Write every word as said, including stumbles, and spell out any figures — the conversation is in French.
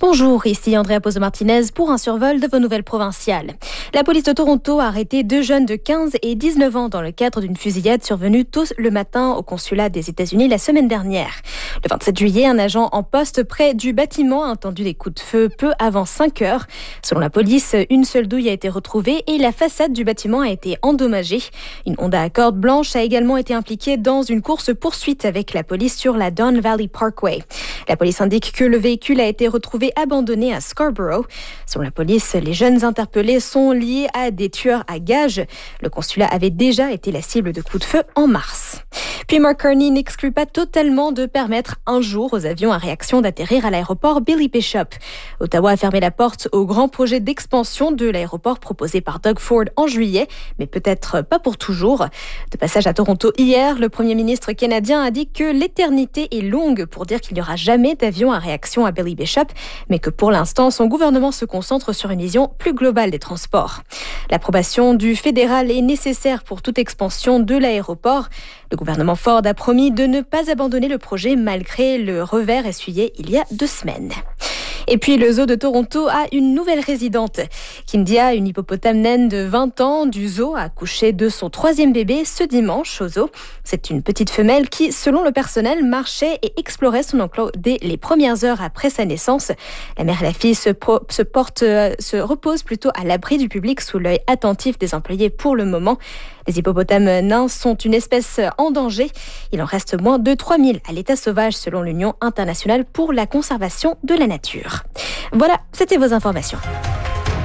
Bonjour, ici Andrea Pozo-Martinez pour un survol de vos nouvelles provinciales. La police de Toronto a arrêté deux jeunes de quinze et dix-neuf ans dans le cadre d'une fusillade survenue tôt le matin au consulat des États-Unis la semaine dernière. Le vingt-sept juillet, un agent en poste près du bâtiment a entendu des coups de feu peu avant cinq heures. Selon la police, une seule douille a été retrouvée et la façade du bâtiment a été endommagée. Une Honda Accord blanche a également été impliquée dans une course-poursuite avec la police sur la Don Valley Parkway. La police indique que le véhicule a été retrouvé abandonné à Scarborough. Selon la police, les jeunes interpellés sont liés à des tueurs à gages. Le consulat avait déjà été la cible de coups de feu en mars. Puis Mark Carney n'exclut pas totalement de permettre un jour aux avions à réaction d'atterrir à l'aéroport Billy Bishop. Ottawa a fermé la porte au grand projet d'expansion de l'aéroport proposé par Doug Ford en juillet, mais peut-être pas pour toujours. De passage à Toronto hier, le premier ministre canadien a dit que l'éternité est longue pour dire qu'il n'y aura jamais d'avion à réaction à Billy Bishop, mais que pour l'instant, son gouvernement se concentre sur une vision plus globale des transports. L'approbation du fédéral est nécessaire pour toute expansion de l'aéroport. Le gouvernement Ford a promis de ne pas abandonner le projet malgré le revers essuyé il y a deux semaines. Et puis le zoo de Toronto a une nouvelle résidente. Kindia, une hippopotame naine de vingt ans du zoo, a accouché de son troisième bébé ce dimanche au zoo. C'est une petite femelle qui, selon le personnel, marchait et explorait son enclos dès les premières heures après sa naissance. La mère et la fille se, pro- se, portent, euh, se reposent plutôt à l'abri du public sous l'œil attentif des employés pour le moment. Les hippopotames nains sont une espèce en danger. Il en reste moins de trois mille à l'état sauvage selon l'Union internationale pour la conservation de la nature. Voilà, c'était vos informations.